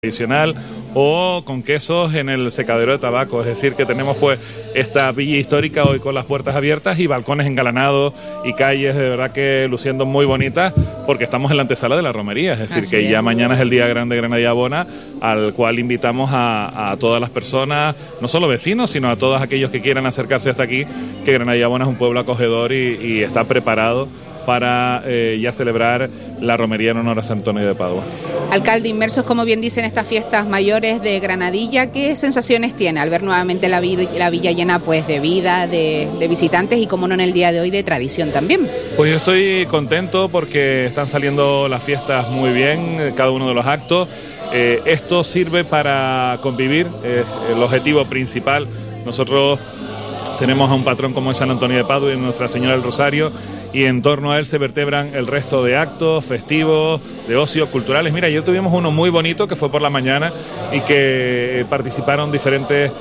tradicional o con quesos en el secadero de tabaco, es decir que tenemos pues esta villa histórica hoy con las puertas abiertas y balcones engalanados y calles de verdad que luciendo muy bonitas porque estamos en la antesala de la romería, es decir Así que es. ya mañana es el Día Grande de Granadilla Bona, al cual invitamos a todas las personas, no solo vecinos, sino a todos aquellos que quieran acercarse hasta aquí, que Granadilla Bona es un pueblo acogedor y está preparado para ya celebrar la romería en honor a San Antonio de Padua. Alcalde, inmersos, como bien dicen, estas fiestas mayores de Granadilla, ¿qué sensaciones tiene al ver nuevamente la villa llena pues de vida, de visitantes y, como no, en el día de hoy de tradición también? Pues yo estoy contento porque están saliendo las fiestas muy bien, cada uno de los actos. Esto sirve para convivir, el objetivo principal. Nosotros tenemos a un patrón como es San Antonio de Padua y Nuestra Señora del Rosario, y en torno a él se vertebran el resto de actos festivos, de ocio, culturales. Mira, ayer tuvimos uno muy bonito que fue por la mañana y que participaron diferentes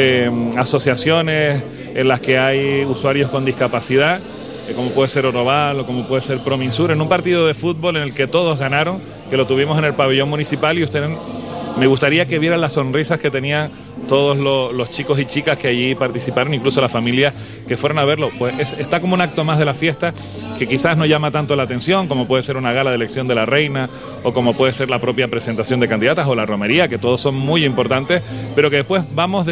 asociaciones en las que hay usuarios con discapacidad, como puede ser Oroval o como puede ser Prominsur, en un partido de fútbol en el que todos ganaron, que lo tuvimos en el pabellón municipal, y ustedes, me gustaría que vieran las sonrisas que tenían todos los chicos y chicas que allí participaron, incluso las familias que fueron a verlo. Pues está como un acto más de la fiesta que quizás no llama tanto la atención, como puede ser una gala de elección de la reina o como puede ser la propia presentación de candidatas o la romería, que todos son muy importantes, pero que después vamos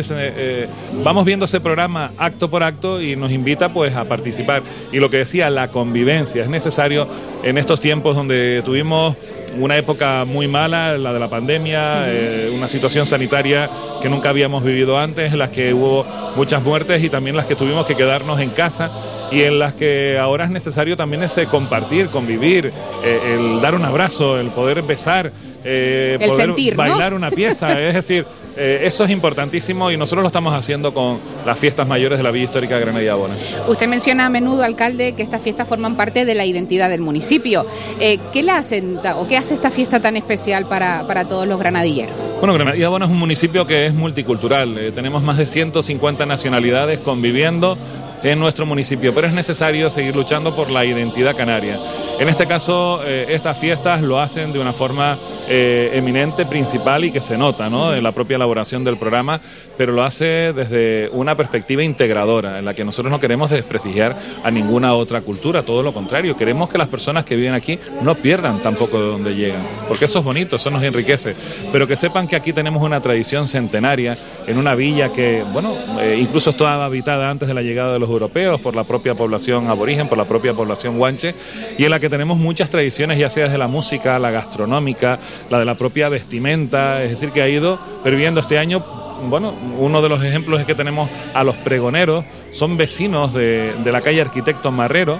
viendo ese programa acto por acto y nos invita pues a participar. Y lo que decía, la convivencia es necesario en estos tiempos donde tuvimos una época muy mala, la de la pandemia, una situación sanitaria que nunca habíamos vivido antes, en las que hubo muchas muertes y también las que tuvimos que quedarnos en casa, y en las que ahora es necesario también ese compartir, convivir, el dar un abrazo, el poder besar, poder sentir, ¿no? bailar una pieza, es decir, eso es importantísimo y nosotros lo estamos haciendo con las fiestas mayores de la Villa Histórica de Granadilla Bona. Usted menciona a menudo, alcalde, que estas fiestas forman parte de la identidad del municipio. ¿Qué le hacen o qué hace esta fiesta tan especial para todos los granadilleros? Bueno, Granadilla Bona es un municipio que es multicultural, tenemos más de 150 nacionalidades conviviendo en nuestro municipio, pero es necesario seguir luchando por la identidad canaria. En este caso, estas fiestas lo hacen de una forma eminente, principal y que se nota, ¿no?, en la propia elaboración del programa, pero lo hace desde una perspectiva integradora, en la que nosotros no queremos desprestigiar a ninguna otra cultura, todo lo contrario, queremos que las personas que viven aquí no pierdan tampoco de donde llegan, porque eso es bonito, eso nos enriquece, pero que sepan que aquí tenemos una tradición centenaria, en una villa que, bueno, incluso estaba habitada antes de la llegada de los europeos por la propia población aborigen, por la propia población guanche, y en la que tenemos muchas tradiciones, ya sea desde la música, la gastronómica, la de la propia vestimenta, es decir, que ha ido perviviendo este año. Bueno, uno de los ejemplos es que tenemos a los pregoneros, son vecinos de la calle Arquitecto Marrero,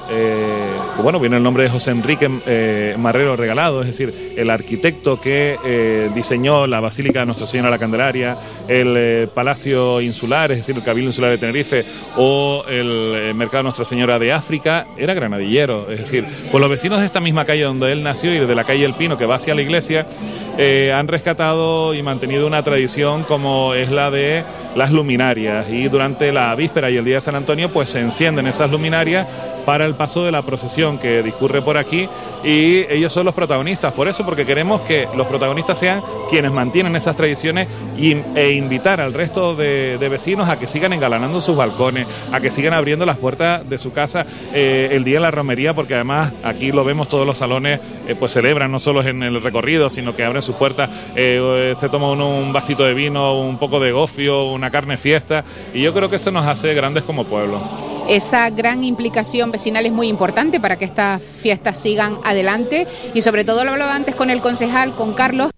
que bueno, viene el nombre de José Enrique Marrero Regalado, es decir, el arquitecto que diseñó la Basílica de Nuestra Señora de la Candelaria, el Palacio Insular, es decir, el Cabildo Insular de Tenerife, o el Mercado de Nuestra Señora de África, era granadillero, es decir, pues los vecinos de esta misma calle donde él nació y de la calle El Pino, que va hacia la iglesia, han rescatado y mantenido una tradición como es la de las luminarias, y durante la víspera y el día de San Antonio pues se encienden esas luminarias para el paso de la procesión que discurre por aquí, y ellos son los protagonistas, por eso, porque queremos que los protagonistas sean quienes mantienen esas tradiciones e invitar al resto de vecinos a que sigan engalanando sus balcones, a que sigan abriendo las puertas de su casa el día de la romería, porque además aquí lo vemos, todos los salones pues celebran, no solo en el recorrido, sino que abren sus puertas, se toma uno un vasito de vino, un poco de gofio, una carne fiesta, y yo creo que eso nos hace grandes como pueblo. Esa gran implicación vecinal es muy importante para que estas fiestas sigan adelante, y sobre todo lo hablaba antes con el concejal, con Carlos,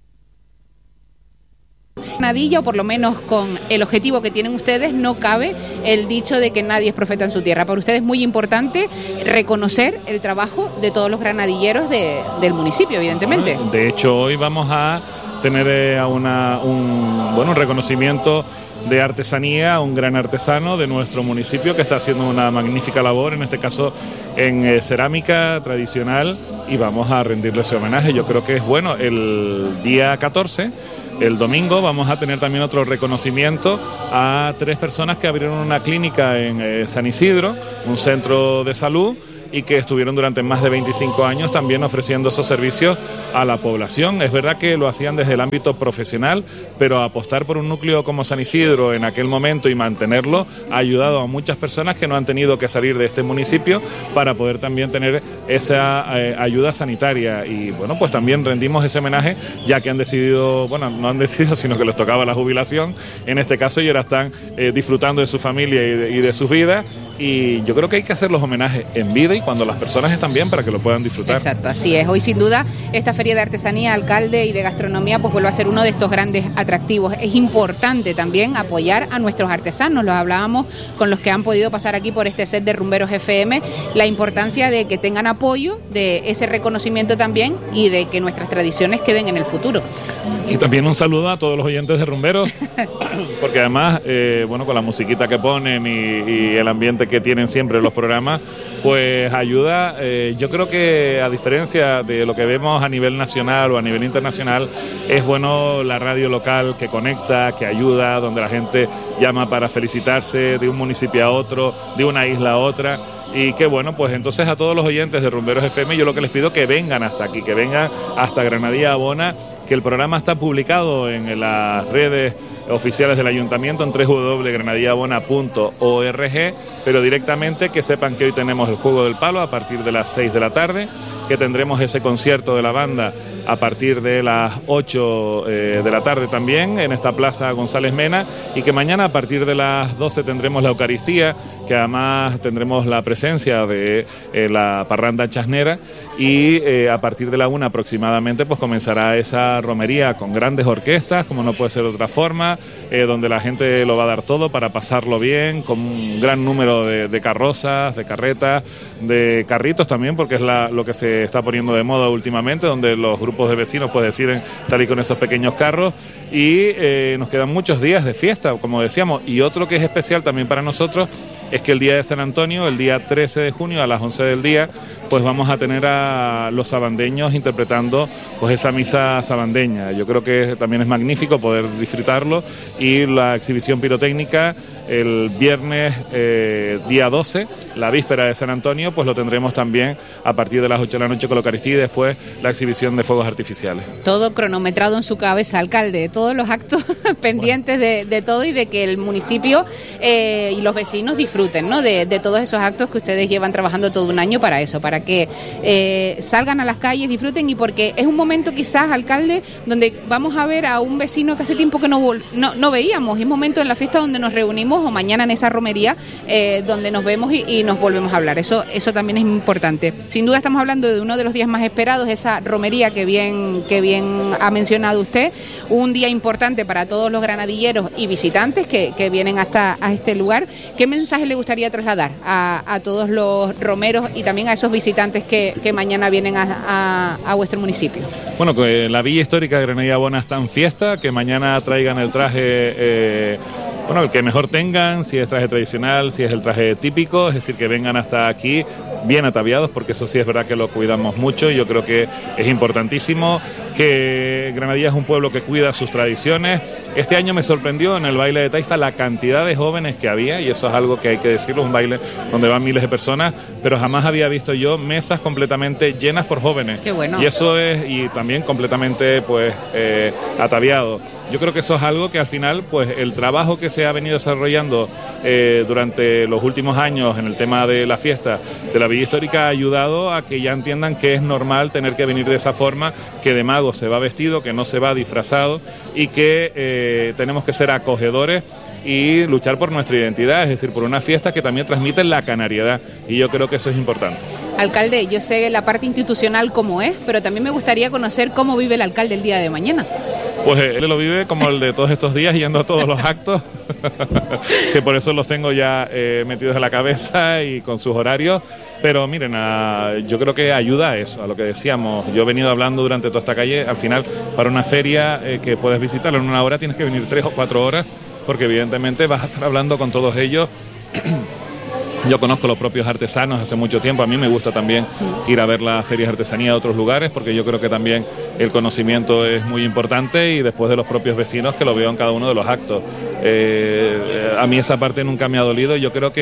o por lo menos con el objetivo que tienen ustedes, no cabe el dicho de que nadie es profeta en su tierra. Para ustedes es muy importante reconocer el trabajo de todos los granadilleros del municipio, evidentemente. De hecho, hoy vamos a tener un reconocimiento de artesanía a un gran artesano de nuestro municipio que está haciendo una magnífica labor, en este caso en cerámica tradicional, y vamos a rendirle ese homenaje. Yo creo que es bueno. El día 14, el domingo, vamos a tener también otro reconocimiento a 3 personas que abrieron una clínica en San Isidro, un centro de salud, y que estuvieron durante más de 25 años también ofreciendo esos servicios a la población. Es verdad que lo hacían desde el ámbito profesional, pero apostar por un núcleo como San Isidro en aquel momento y mantenerlo ha ayudado a muchas personas que no han tenido que salir de este municipio para poder también tener esa ayuda sanitaria. Y bueno, pues también rendimos ese homenaje, ya que han decidido, bueno, no han decidido, sino que les tocaba la jubilación en este caso, y ahora están disfrutando de su familia y de sus vidas. Y yo creo que hay que hacer los homenajes en vida y cuando las personas están bien para que lo puedan disfrutar. Exacto, así es. Hoy sin duda esta feria de artesanía, alcalde, y de gastronomía pues vuelve a ser uno de estos grandes atractivos. Es importante también apoyar a nuestros artesanos. Los hablábamos con los que han podido pasar aquí por este set de Rumberos FM, la importancia de que tengan apoyo, de ese reconocimiento también y de que nuestras tradiciones queden en el futuro. Y también un saludo a todos los oyentes de Rumberos, porque además, bueno, con la musiquita que ponen y el ambiente que tienen siempre los programas, pues ayuda. Yo creo que a diferencia de lo que vemos a nivel nacional o a nivel internacional, es bueno la radio local que conecta, que ayuda, donde la gente llama para felicitarse de un municipio a otro, de una isla a otra. Y qué bueno, pues entonces a todos los oyentes de Rumberos FM yo lo que les pido que vengan hasta aquí, que vengan hasta Granadilla Abona, que el programa está publicado en las redes oficiales del ayuntamiento en www.granadillaabona.org, pero directamente que sepan que hoy tenemos el Juego del Palo a partir de las 6 de la tarde, que tendremos ese concierto de la banda a partir de las 8 de la tarde también en esta Plaza González Mena, y que mañana a partir de las 12 tendremos la Eucaristía, que además tendremos la presencia de la parranda chasnera, y a partir de la 1 aproximadamente pues comenzará esa romería con grandes orquestas, como no puede ser de otra forma, donde la gente lo va a dar todo para pasarlo bien, con un gran número de carrozas, de carretas, de carritos también, porque es lo que se está poniendo de moda últimamente, donde los grupos de vecinos pues deciden salir con esos pequeños carros, y nos quedan muchos días de fiesta, como decíamos. Y otro que es especial también para nosotros es que el día de San Antonio, el día 13 de junio a las 11 del día, pues vamos a tener a los sabandeños interpretando pues esa misa sabandeña. Yo creo que también es magnífico poder disfrutarlo, y la exhibición pirotécnica el viernes día 12, la víspera de San Antonio, pues lo tendremos también a partir de las 8 de la noche con la Eucaristía y después la exhibición de fuegos artificiales. Todo cronometrado en su cabeza, alcalde, todos los actos pendientes de todo, y de que el municipio y los vecinos disfruten, ¿no?, de todos esos actos que ustedes llevan trabajando todo un año para eso, para que salgan a las calles, disfruten, y porque es un momento quizás, alcalde, donde vamos a ver a un vecino que hace tiempo que no veíamos, y es un momento en la fiesta donde nos reunimos, o mañana en esa romería donde nos vemos y nos volvemos a hablar. Eso también es importante. Sin duda estamos hablando de uno de los días más esperados, esa romería que bien ha mencionado usted, un día importante para todos los granadilleros y visitantes que vienen hasta a este lugar. ¿Qué mensaje le gustaría trasladar a todos los romeros y también a esos visitantes que mañana vienen a vuestro municipio? Bueno, que la Villa Histórica de Granadilla Abona está en fiesta, que mañana traigan el traje, el que mejor tengan, si es traje tradicional, si es el traje típico, es decir, que vengan hasta aquí bien ataviados, porque eso sí es verdad que lo cuidamos mucho, y yo creo que es importantísimo, que Granadilla es un pueblo que cuida sus tradiciones. Este año me sorprendió en el baile de Taifa la cantidad de jóvenes que había, y eso es algo que hay que decirlo, un baile donde van miles de personas, pero jamás había visto yo mesas completamente llenas por jóvenes. Qué bueno. Y eso es, y también completamente pues ataviado. Yo creo que eso es algo que al final, pues el trabajo que se ha venido desarrollando durante los últimos años en el tema de la fiesta de la Villa Histórica ha ayudado a que ya entiendan que es normal tener que venir de esa forma, que de mago se va vestido, que no se va disfrazado, y que tenemos que ser acogedores y luchar por nuestra identidad, es decir, por una fiesta que también transmite la canariedad, y yo creo que eso es importante. Alcalde, yo sé la parte institucional cómo es, pero también me gustaría conocer cómo vive el alcalde el día de mañana. Pues él lo vive como el de todos estos días, yendo a todos los actos, que por eso los tengo ya metidos en la cabeza y con sus horarios. Pero miren, yo creo que ayuda a eso, a lo que decíamos. Yo he venido hablando durante toda esta calle, al final, para una feria que puedes visitarla en una hora, tienes que venir 3 o 4 horas, porque evidentemente vas a estar hablando con todos ellos. Yo conozco los propios artesanos hace mucho tiempo, a mí me gusta también ir a ver las ferias de artesanía de otros lugares, porque yo creo que también el conocimiento es muy importante, y después de los propios vecinos que lo veo en cada uno de los actos. A mí esa parte nunca me ha dolido, yo creo que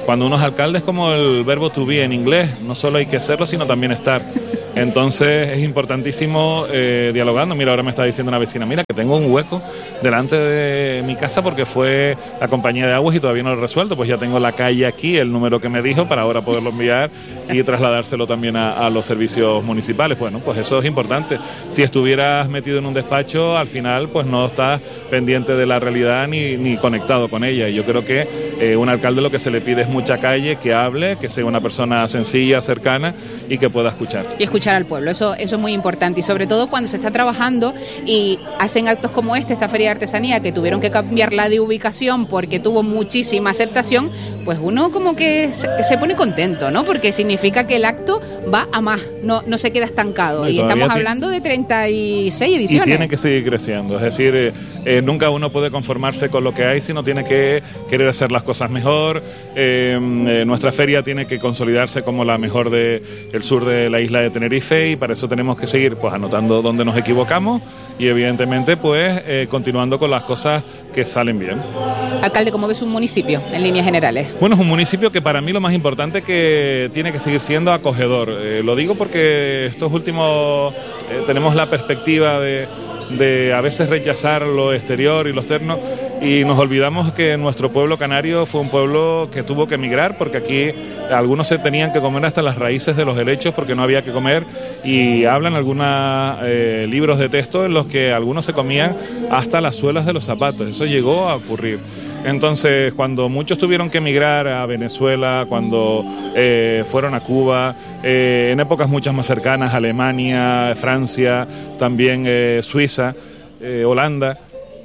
cuando uno es alcalde es como el verbo to be en inglés, no solo hay que serlo, sino también estar. Entonces es importantísimo dialogando. Mira, ahora me está diciendo una vecina, mira, que tengo un hueco delante de mi casa porque fue la compañía de aguas y todavía no lo he resuelto. Pues ya tengo la calle aquí, el número que me dijo, para ahora poderlo enviar y trasladárselo también a los servicios municipales. Bueno, pues eso es importante. Si estuvieras metido en un despacho, al final pues no estás pendiente de la realidad ni conectado con ella. Y yo creo que un alcalde lo que se le pide es mucha calle, que hable, que sea una persona sencilla, cercana y que pueda escuchar. Y escuchar al pueblo, eso es muy importante, y sobre todo cuando se está trabajando y hacen actos como esta Feria de Artesanía, que tuvieron que cambiarla de ubicación porque tuvo muchísima aceptación, pues uno como que se pone contento, ¿no? Porque significa que el acto va a más, no se queda estancado, No, y estamos hablando de 36 ediciones. Y tiene que seguir creciendo, es decir, nunca uno puede conformarse con lo que hay, sino tiene que querer hacer las cosas mejor. Nuestra feria tiene que consolidarse como la mejor del sur de la isla de Tenerife, y para eso tenemos que seguir pues anotando dónde nos equivocamos y evidentemente pues continuando con las cosas que salen bien. Alcalde, ¿cómo ves un municipio en líneas generales? Bueno, es un municipio que para mí lo más importante que tiene que seguir siendo acogedor. Lo digo porque estos últimos tenemos la perspectiva de a veces rechazar lo exterior y lo externo, y nos olvidamos que nuestro pueblo canario fue un pueblo que tuvo que emigrar, porque aquí algunos se tenían que comer hasta las raíces de los helechos porque no había que comer, y hablan algunos libros de texto en los que algunos se comían hasta las suelas de los zapatos. Eso llegó a ocurrir. Entonces, cuando muchos tuvieron que emigrar a Venezuela, cuando fueron a Cuba, en épocas muchas más cercanas, Alemania, Francia, también Suiza, Holanda,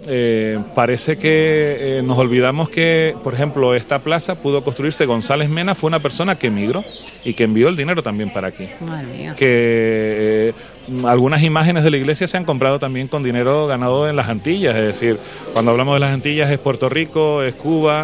parece que nos olvidamos que, por ejemplo, esta plaza pudo construirse. González Mena fue una persona que emigró y que envió el dinero también para aquí. Madre mía. Que algunas imágenes de la iglesia se han comprado también con dinero ganado en las Antillas, es decir, cuando hablamos de las Antillas es Puerto Rico, es Cuba,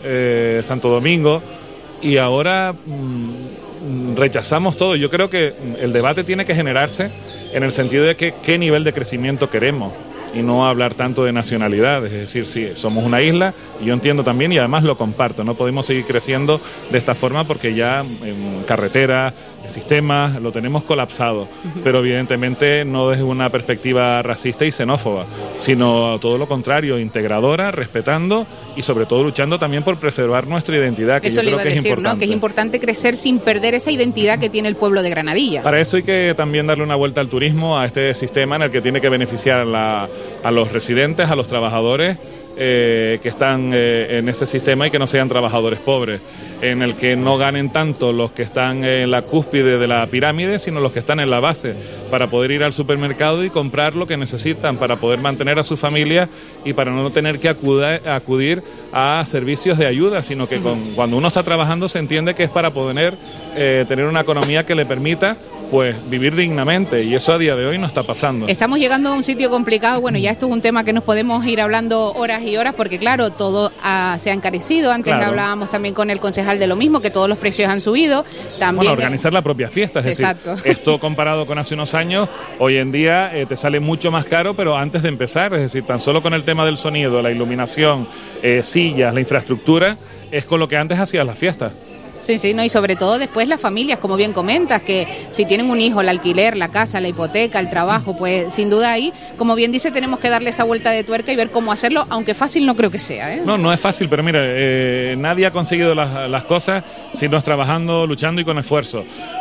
Santo Domingo, y ahora rechazamos todo. Yo creo que el debate tiene que generarse en el sentido de que qué nivel de crecimiento queremos, y no hablar tanto de nacionalidad. Es decir, sí, somos una isla, y yo entiendo también, y además lo comparto, no podemos seguir creciendo de esta forma porque ya en carretera, sistemas, lo tenemos colapsado, pero evidentemente no desde una perspectiva racista y xenófoba, sino todo lo contrario, integradora, respetando y sobre todo luchando también por preservar nuestra identidad, que eso yo creo que es importante. ¿No? Que es importante crecer sin perder esa identidad que tiene el pueblo de Granadilla. Para eso hay que también darle una vuelta al turismo, a este sistema en el que tiene que beneficiar a los residentes, a los trabajadores que están en ese sistema, y que no sean trabajadores pobres, en el que no ganen tanto los que están en la cúspide de la pirámide, sino los que están en la base, para poder ir al supermercado y comprar lo que necesitan para poder mantener a su familia y para no tener que acudir a servicios de ayuda, sino que cuando uno está trabajando se entiende que es para poder tener una economía que le permita pues vivir dignamente, y eso a día de hoy no está pasando. Estamos llegando a un sitio complicado. Bueno, ya esto es un tema que nos podemos ir hablando horas y horas, porque claro, todo se ha encarecido. Antes hablábamos también con el concejal de lo mismo, que todos los precios han subido. También bueno, organizar la propia fiesta, es exacto. decir, esto comparado con hace unos años, hoy en día te sale mucho más caro, pero antes de empezar, es decir, tan solo con el tema del sonido, la iluminación, sillas, la infraestructura, es con lo que antes hacías las fiestas. Sí, no, y sobre todo después las familias, como bien comentas, que si tienen un hijo, el alquiler, la casa, la hipoteca, el trabajo, pues sin duda ahí, como bien dice, tenemos que darle esa vuelta de tuerca y ver cómo hacerlo, aunque fácil no creo que sea, ¿eh? No es fácil, pero mira, nadie ha conseguido las cosas si no es trabajando, luchando y con esfuerzo.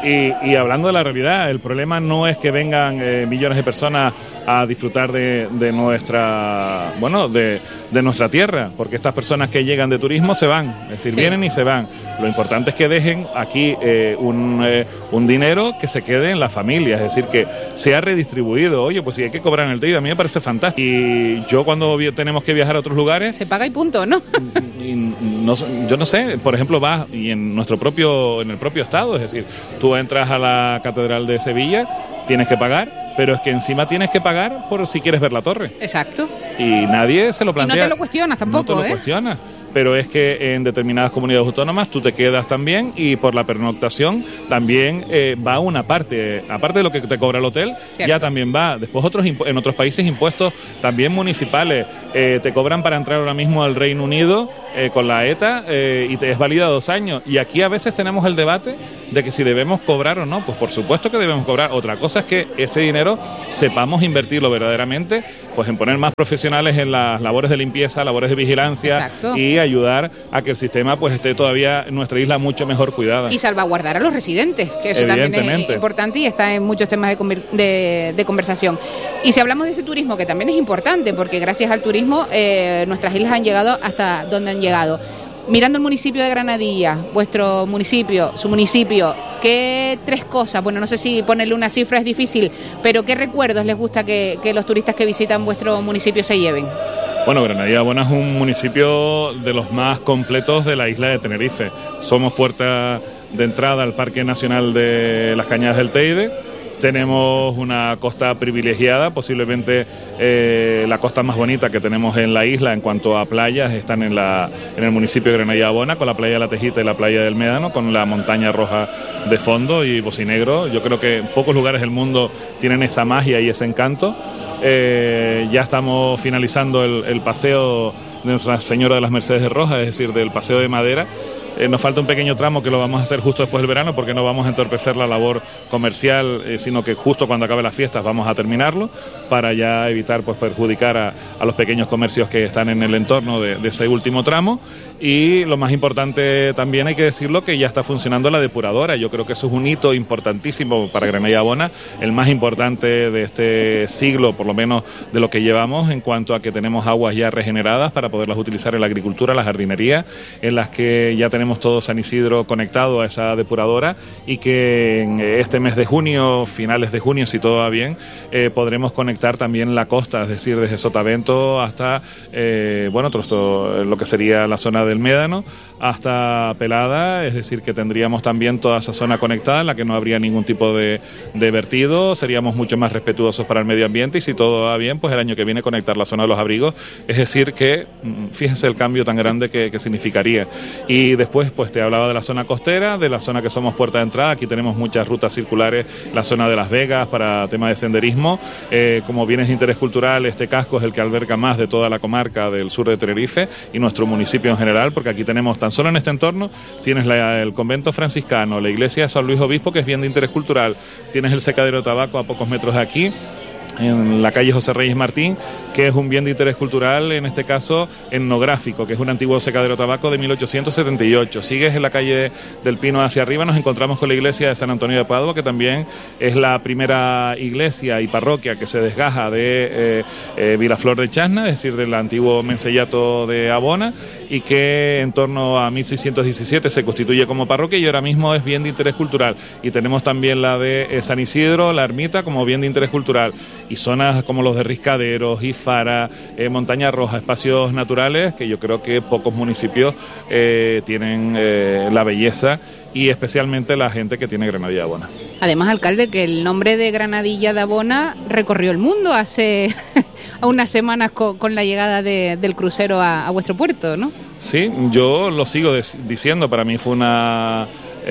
Y hablando de la realidad, el problema no es que vengan millones de personas a disfrutar de nuestra tierra, porque estas personas que llegan de turismo se van, es decir, vienen y se van. Lo importante es que dejen aquí un dinero que se quede en la familia, es decir, que sea redistribuido. Oye, pues si hay que cobrar en el TEID, a mí me parece fantástico. Y yo cuando tenemos que viajar a otros lugares... Se paga y punto, ¿no? Yo no sé, por ejemplo, vas y en el propio estado, es decir, tú entras a la Catedral de Sevilla, tienes que pagar, pero es que encima tienes que pagar por si quieres ver la torre. Exacto. Y nadie se lo plantea. Y no te lo cuestionas tampoco, no te lo cuestionas. pero es que en determinadas comunidades autónomas tú te quedas también y por la pernoctación también va una parte, aparte de lo que te cobra el hotel, Cierto. ya también va. Después en otros países impuestos también municipales, te cobran para entrar ahora mismo al Reino Unido con la ETA y te es válida 2 años. Y aquí a veces tenemos el debate de que si debemos cobrar o no. Pues por supuesto que debemos cobrar. Otra cosa es que ese dinero sepamos invertirlo verdaderamente, pues en poner más profesionales en las labores de limpieza, labores de vigilancia. Exacto. Y ayudar a que el sistema pues esté todavía en nuestra isla mucho mejor cuidada. Y salvaguardar a los residentes, que eso también es importante y está en muchos temas de conversación. Y si hablamos de ese turismo, que también es importante, porque gracias al turismo nuestras islas han llegado hasta donde han llegado. Mirando el municipio de Granadilla, vuestro municipio, su municipio, ¿qué 3 cosas? Bueno, no sé si ponerle una cifra es difícil, pero ¿qué recuerdos les gusta que los turistas que visitan vuestro municipio se lleven? Bueno, Granadilla Abona es un municipio de los más completos de la isla de Tenerife. Somos puerta de entrada al Parque Nacional de las Cañadas del Teide. Tenemos una costa privilegiada, posiblemente la costa más bonita que tenemos en la isla en cuanto a playas están en el municipio de Granadilla Abona, con la playa de la Tejita y la playa del Médano, con la montaña roja de fondo y Bocinegro. Yo creo que pocos lugares del mundo tienen esa magia y ese encanto. Ya estamos finalizando el paseo de Nuestra Señora de las Mercedes de Rojas, es decir, del paseo de madera. Nos falta un pequeño tramo que lo vamos a hacer justo después del verano porque no vamos a entorpecer la labor comercial, sino que justo cuando acabe las fiestas vamos a terminarlo para ya evitar pues perjudicar a los pequeños comercios que están en el entorno de ese último tramo. Y lo más importante también hay que decirlo, que ya está funcionando la depuradora. Yo creo que eso es un hito importantísimo para Granadilla Abona, el más importante de este siglo, por lo menos de lo que llevamos, en cuanto a que tenemos aguas ya regeneradas para poderlas utilizar en la agricultura, la jardinería, en las que ya tenemos todo San Isidro conectado a esa depuradora y que en este mes de junio, finales de junio, si todo va bien, podremos conectar también la costa, es decir, desde Sotavento hasta lo que sería la zona del Médano hasta Pelada, es decir, que tendríamos también toda esa zona conectada en la que no habría ningún tipo de vertido, seríamos mucho más respetuosos para el medio ambiente y si todo va bien, pues el año que viene conectar la zona de los abrigos, es decir, que fíjense el cambio tan grande que significaría. Y después, pues te hablaba de la zona costera, de la zona que somos puerta de entrada, aquí tenemos muchas rutas circulares, la zona de Las Vegas para tema de senderismo, como bienes de interés cultural, este casco es el que alberga más de toda la comarca del sur de Tenerife y nuestro municipio en general, porque aquí tenemos tan solo en este entorno, tienes el convento franciscano, la iglesia de San Luis Obispo, que es bien de interés cultural, tienes el secadero de tabaco a pocos metros de aquí, en la calle José Reyes Martín, que es un bien de interés cultural, en este caso etnográfico, que es un antiguo secadero de tabaco de 1878. Sigues en la calle del Pino hacia arriba, nos encontramos con la iglesia de San Antonio de Padua, que también es la primera iglesia y parroquia que se desgaja de Vilaflor de Chasna, es decir, del antiguo mensellato de Abona, y que en torno a 1617 se constituye como parroquia y ahora mismo es bien de interés cultural. Y tenemos también la de San Isidro, la ermita, como bien de interés cultural. Y zonas como los de Riscaderos, Ifara, Montaña Roja, espacios naturales que yo creo que pocos municipios tienen la belleza y especialmente la gente que tiene Granadilla de Abona. Además, alcalde, que el nombre de Granadilla de Abona recorrió el mundo hace unas semanas con la llegada del crucero a vuestro puerto, ¿no? Sí, yo lo sigo diciendo, para mí fue una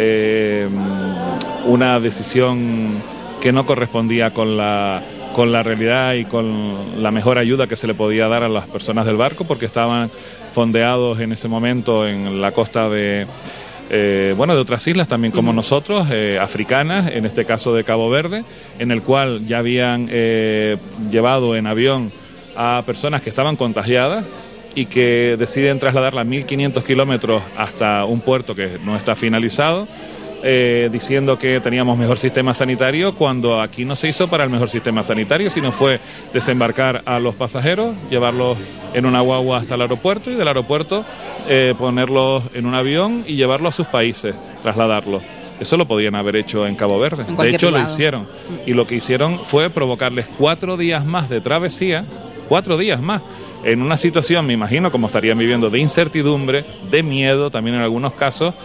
decisión que no correspondía con la realidad y con la mejor ayuda que se le podía dar a las personas del barco, porque estaban fondeados en ese momento en la costa de otras islas también como nosotros, africanas, en este caso de Cabo Verde, en el cual ya habían llevado en avión a personas que estaban contagiadas y que deciden trasladarla 1.500 kilómetros hasta un puerto que no está finalizado, diciendo que teníamos mejor sistema sanitario, cuando aquí no se hizo para el mejor sistema sanitario, sino fue desembarcar a los pasajeros, llevarlos en una guagua hasta el aeropuerto y del aeropuerto ponerlos en un avión y llevarlos a sus países, trasladarlos. Eso lo podían haber hecho en Cabo Verde. De hecho, lo hicieron. Y lo que hicieron fue provocarles 4 días más de travesía, 4 días más, en una situación, me imagino, como estarían viviendo, de incertidumbre, de miedo, también en algunos casos,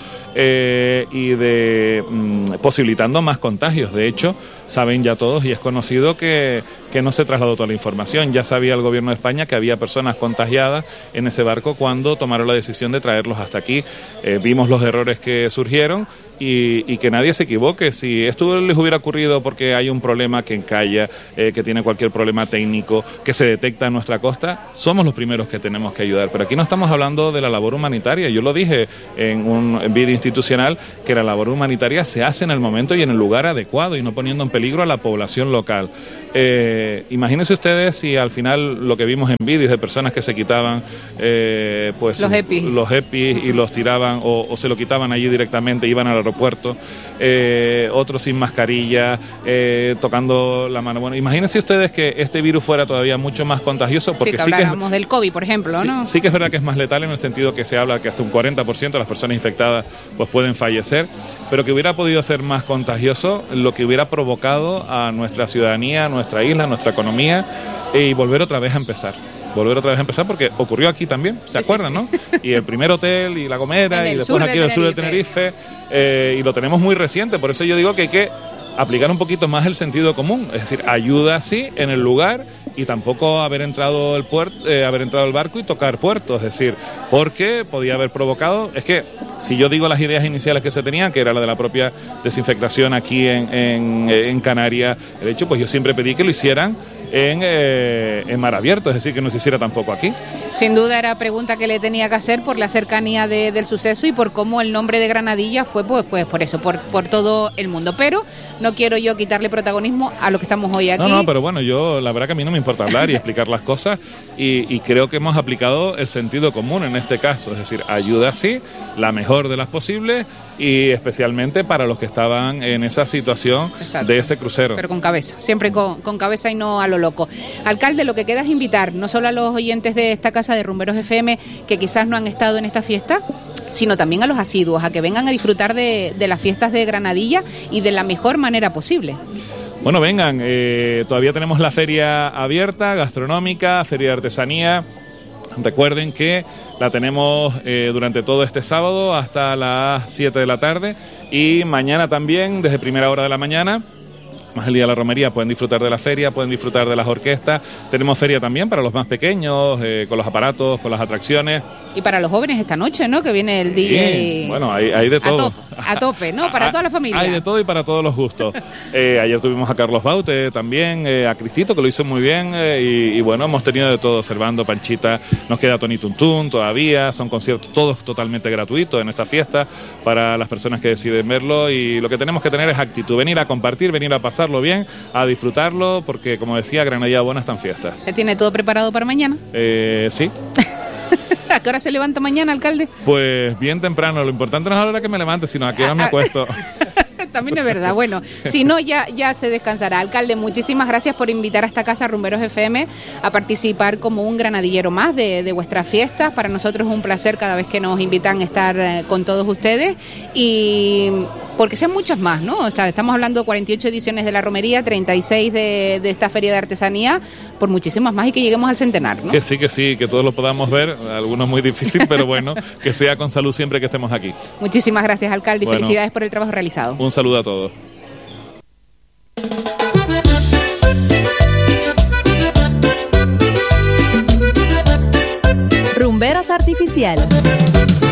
y de posibilitando más contagios. De hecho, saben ya todos y es conocido que no se trasladó toda la información. Ya sabía el gobierno de España que había personas contagiadas en ese barco cuando tomaron la decisión de traerlos hasta aquí. Vimos los errores que surgieron y que nadie se equivoque. Si esto les hubiera ocurrido porque hay un problema que encalla, que tiene cualquier problema técnico, que se detecta en nuestra costa, somos los primeros que tenemos que ayudar. Pero aquí no estamos hablando de la labor humanitaria. Yo lo dije en un vídeo institucional, que la labor humanitaria se hace en el momento y en el lugar adecuado y no poniendo en peligro a la población local. Imagínense ustedes si al final lo que vimos en vídeos de personas que se quitaban pues los EPIs y los tiraban o se lo quitaban allí directamente, iban al aeropuerto, otros sin mascarilla, tocando la mano. Bueno, imagínense ustedes que este virus fuera todavía mucho más contagioso, porque sí que habláramos del COVID, por ejemplo, ¿no? Sí que es verdad que es más letal en el sentido que se habla que hasta un 40% de las personas infectadas pues pueden fallecer, pero que hubiera podido ser más contagioso, lo que hubiera provocado a nuestra ciudadanía, a nuestra isla, a nuestra economía, y volver otra vez a empezar. Porque ocurrió aquí también, ¿se acuerdan, no? Y el primer hotel y La Gomera y después aquí en el sur de Tenerife, y lo tenemos muy reciente. Por eso yo digo que hay que aplicar un poquito más el sentido común, es decir, ayuda sí en el lugar y tampoco haber entrado el barco y tocar puerto, es decir, porque podía haber provocado, es que si yo digo las ideas iniciales que se tenían, que era la de la propia desinfectación aquí en Canarias, de hecho, pues yo siempre pedí que lo hicieran en mar abierto, es decir, que no se hiciera tampoco aquí. Sin duda era pregunta que le tenía que hacer por la cercanía del suceso y por cómo el nombre de Granadilla fue pues por eso, por todo el mundo. Pero no quiero yo quitarle protagonismo a lo que estamos hoy aquí. No, pero bueno, yo la verdad que a mí no me importa hablar y explicar las cosas y creo que hemos aplicado el sentido común en este caso, es decir, ayuda sí, la mejor de las posibles y especialmente para los que estaban en esa situación. Exacto. De ese crucero. Pero con cabeza, siempre con cabeza y no a lo loco. Alcalde, lo que queda es invitar no solo a los oyentes de esta casa de Rumberos FM que quizás no han estado en esta fiesta, sino también a los asiduos, a que vengan a disfrutar de las fiestas de Granadilla y de la mejor manera posible. Bueno, vengan, todavía tenemos la feria abierta, gastronómica, feria de artesanía. Recuerden que la tenemos durante todo este sábado hasta las 7 de la tarde y mañana también desde primera hora de la mañana. Más el día de la romería, pueden disfrutar de la feria, pueden disfrutar de las orquestas. Tenemos feria también para los más pequeños, con los aparatos, con las atracciones. Y para los jóvenes esta noche, ¿no? Que viene el DJ. Bueno, hay de todo. A tope, ¿no? Para toda la familia. Hay de todo y para todos los gustos. Ayer tuvimos a Carlos Baute también, a Cristito, que lo hizo muy bien. Y bueno, hemos tenido de todo. Servando, Panchita, nos queda Tony Tuntún todavía. Son conciertos todos totalmente gratuitos en esta fiesta para las personas que deciden verlo. Y lo que tenemos que tener es actitud. Venir a compartir, venir a pasarlo bien, a disfrutarlo, porque como decía, Granadilla Buena está en fiesta. ¿Ya tiene todo preparado para mañana? Sí. ¿A qué hora se levanta mañana, alcalde? Pues bien temprano, lo importante no es a la hora que me levante, sino a qué hora me acuesto. También es verdad, bueno, si no ya se descansará. Alcalde, muchísimas gracias por invitar a esta casa Rumberos FM a participar como un granadillero más de vuestras fiestas. Para nosotros es un placer cada vez que nos invitan a estar con todos ustedes y porque sean muchas más, ¿no? O sea, estamos hablando de 48 ediciones de la romería, 36 de esta feria de artesanía, por muchísimas más y que lleguemos al centenar, ¿no? Que sí, que todos lo podamos ver, algunos muy difícil, pero bueno, que sea con salud siempre que estemos aquí. Muchísimas gracias, alcalde, y felicidades por el trabajo realizado. Un saludo a todos. Rumberos Artificial.